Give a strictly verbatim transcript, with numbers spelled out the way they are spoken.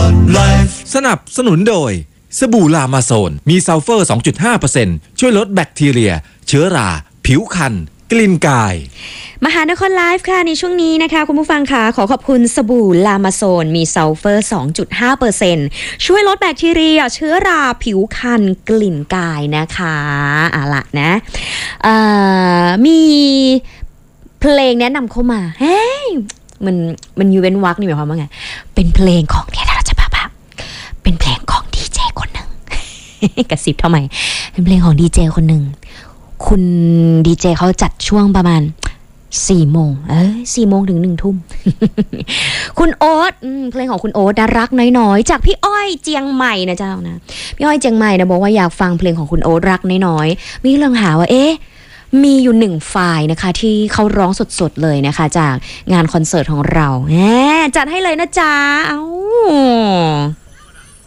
สนับสนุนโดยสบู่ลามาโซนมีซัลเฟอร์ สองจุดห้าเปอร์เซ็นต์ ช่วยลดแบคทีเรียเชื้อราผิวคันกลิ่นกายมหานครไลฟ์ค่ะในช่วงนี้นะคะคุณผู้ฟังค่ะขอขอบคุณสบู่ลามาโซนมีซัลเฟอร์ สองจุดห้าเปอร์เซ็นต์ ช่วยลดแบคทีเรียเชื้อราผิวคันกลิ่นกายนะคะเอาล่ะนะมีเพลงแนะนำเข้ามาเฮ้ยมันมันยูเว้นวรรคนี่หมายความว่าไงเป็นเพลงของเนี่ยเราจะแบบเป็นเพลงของดีเจคนหนึ่ง กระซิบทำไมเป็นเพลงของดีเจคนหนึ่งคุณดีเจเขาจัดช่วงประมาณสี่โมงเอ้ยสี่โมงถึงหนึ่งทุ่ม คุณโอ๊ตเพลงของคุณโอ๊ตน่ารักน้อยๆจากพี่อ้อยเจียงใหม่นะเจ้านะพี่อ้อยเจียงใหม่นะบอกว่าอยากฟังเพลงของคุณโอ๊ตรักน้อยๆมีเรื่องหาว่าเอ๊ะมีอยู่หนึ่งไฟล์นะคะที่เขาร้องสดๆเลยนะคะจากงานคอนเสิร์ตของเราแหมจัดให้เลยนะจ๊ะเอ้า